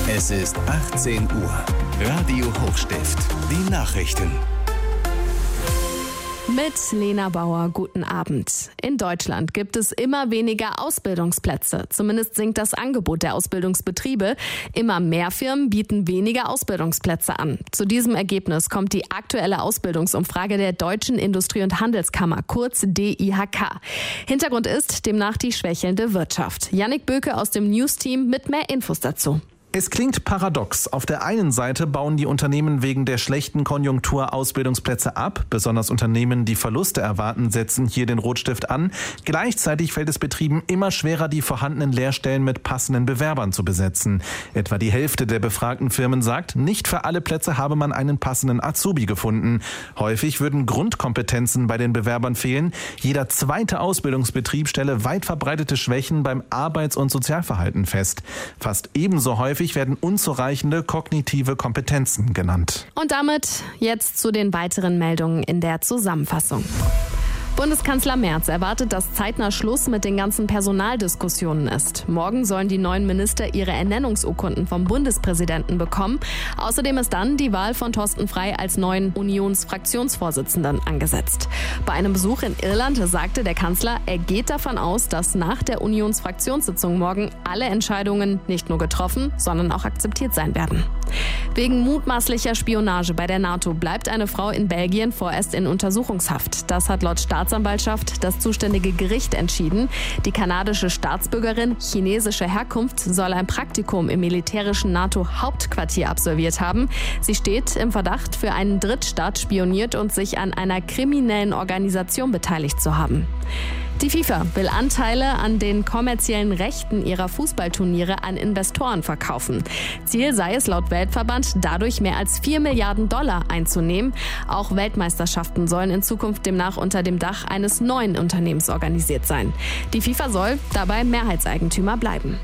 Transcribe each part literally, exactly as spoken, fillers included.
Es ist achtzehn Uhr. Radio Hochstift. Die Nachrichten. Mit Lena Bauer, guten Abend. In Deutschland gibt es immer weniger Ausbildungsplätze. Zumindest sinkt das Angebot der Ausbildungsbetriebe. Immer mehr Firmen bieten weniger Ausbildungsplätze an. Zu diesem Ergebnis kommt die aktuelle Ausbildungsumfrage der Deutschen Industrie- und Handelskammer, kurz D I H K. Hintergrund ist demnach die schwächelnde Wirtschaft. Jannik Böke aus dem News-Team mit mehr Infos dazu. Es klingt paradox. Auf der einen Seite bauen die Unternehmen wegen der schlechten Konjunktur Ausbildungsplätze ab. Besonders Unternehmen, die Verluste erwarten, setzen hier den Rotstift an. Gleichzeitig fällt es Betrieben immer schwerer, die vorhandenen Lehrstellen mit passenden Bewerbern zu besetzen. Etwa die Hälfte der befragten Firmen sagt, nicht für alle Plätze habe man einen passenden Azubi gefunden. Häufig würden Grundkompetenzen bei den Bewerbern fehlen. Jeder zweite Ausbildungsbetrieb stelle weit verbreitete Schwächen beim Arbeits- und Sozialverhalten fest. Fast ebenso häufig werden unzureichende kognitive Kompetenzen genannt. Und damit jetzt zu den weiteren Meldungen in der Zusammenfassung. Bundeskanzler Merz erwartet, dass zeitnah Schluss mit den ganzen Personaldiskussionen ist. Morgen sollen die neuen Minister ihre Ernennungsurkunden vom Bundespräsidenten bekommen. Außerdem ist dann die Wahl von Thorsten Frey als neuen Unionsfraktionsvorsitzenden angesetzt. Bei einem Besuch in Irland sagte der Kanzler, er geht davon aus, dass nach der Unionsfraktionssitzung morgen alle Entscheidungen nicht nur getroffen, sondern auch akzeptiert sein werden. Wegen mutmaßlicher Spionage bei der NATO bleibt eine Frau in Belgien vorerst in Untersuchungshaft. Das hat laut Staatsanwaltschaft das zuständige Gericht entschieden. Die kanadische Staatsbürgerin chinesischer Herkunft soll ein Praktikum im militärischen NATO-Hauptquartier absolviert haben. Sie steht im Verdacht, für einen Drittstaat spioniert und sich an einer kriminellen Organisation beteiligt zu haben. Die FIFA will Anteile an den kommerziellen Rechten ihrer Fußballturniere an Investoren verkaufen. Ziel sei es laut Weltverband, dadurch mehr als vier Milliarden Dollar einzunehmen. Auch Weltmeisterschaften sollen in Zukunft demnach unter dem Dach eines neuen Unternehmens organisiert sein. Die FIFA soll dabei Mehrheitseigentümer bleiben.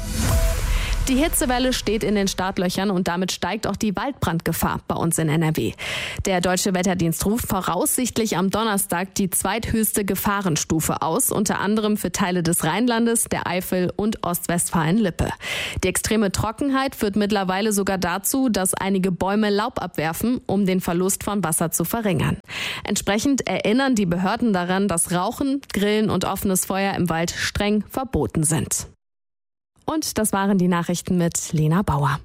Die Hitzewelle steht in den Startlöchern und damit steigt auch die Waldbrandgefahr bei uns in N R W. Der Deutsche Wetterdienst ruft voraussichtlich am Donnerstag die zweithöchste Gefahrenstufe aus, unter anderem für Teile des Rheinlandes, der Eifel und Ostwestfalen-Lippe. Die extreme Trockenheit führt mittlerweile sogar dazu, dass einige Bäume Laub abwerfen, um den Verlust von Wasser zu verringern. Entsprechend erinnern die Behörden daran, dass Rauchen, Grillen und offenes Feuer im Wald streng verboten sind. Und das waren die Nachrichten mit Lena Bauer.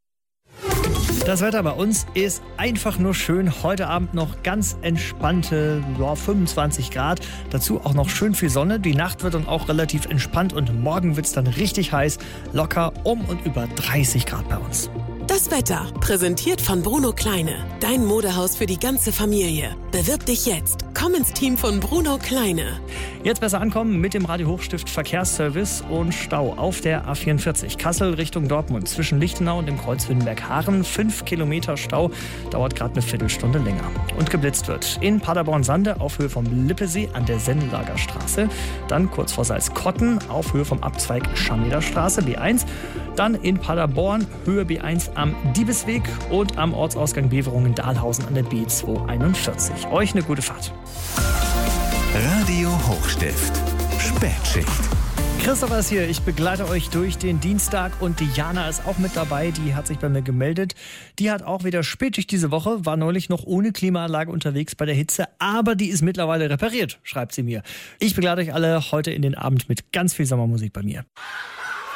Das Wetter bei uns ist einfach nur schön. Heute Abend noch ganz entspannte ja, fünfundzwanzig Grad. Dazu auch noch schön viel Sonne. Die Nacht wird dann auch relativ entspannt und morgen wird es dann richtig heiß. Locker um und über dreißig Grad bei uns. Das Wetter, präsentiert von Bruno Kleine. Dein Modehaus für die ganze Familie. Bewirb dich jetzt. Komm ins Team von Bruno Kleine. Jetzt besser ankommen mit dem Radio Hochstift Verkehrsservice und Stau auf der A vierundvierzig. Kassel Richtung Dortmund zwischen Lichtenau und dem Kreuz Wittenberg-Haaren. Fünf Kilometer Stau, dauert gerade eine Viertelstunde länger. Und geblitzt wird in Paderborn-Sande auf Höhe vom Lippesee an der Sennlager Straße. Dann kurz vor Salzkotten auf Höhe vom Abzweig Scharmeder Straße B eins. Dann in Paderborn Höhe B eins am Diebesweg und am Ortsausgang Beverungen-Dahlhausen an der B zweihunderteinundvierzig. Euch eine gute Fahrt. Radio Hochstift. Spätschicht. Christopher ist hier, ich begleite euch durch den Dienstag und Diana ist auch mit dabei, die hat sich bei mir gemeldet. Die hat auch wieder Spätschicht diese Woche, war neulich noch ohne Klimaanlage unterwegs bei der Hitze, aber die ist mittlerweile repariert, schreibt sie mir. Ich begleite euch alle heute in den Abend mit ganz viel Sommermusik bei mir.